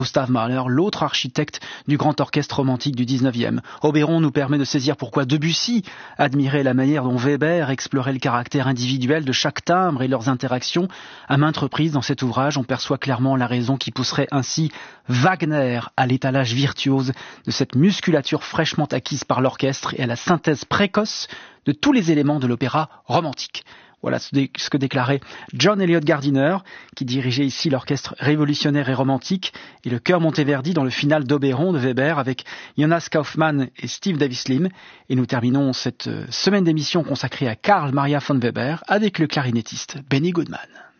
Gustav Mahler, l'autre architecte du grand orchestre romantique du 19e. Oberon nous permet de saisir pourquoi Debussy admirait la manière dont Weber explorait le caractère individuel de chaque timbre et leurs interactions. À maintes reprises dans cet ouvrage, on perçoit clairement la raison qui pousserait ainsi Wagner à l'étalage virtuose de cette musculature fraîchement acquise par l'orchestre et à la synthèse précoce de tous les éléments de l'opéra romantique. Voilà ce que déclarait John Eliot Gardiner, qui dirigeait ici l'orchestre révolutionnaire et romantique, et le chœur Monteverdi dans le final d'Oberon de Weber avec Jonas Kaufmann et Steve Davis Lim. Et nous terminons cette semaine d'émission consacrée à Carl Maria von Weber avec le clarinettiste Benny Goodman.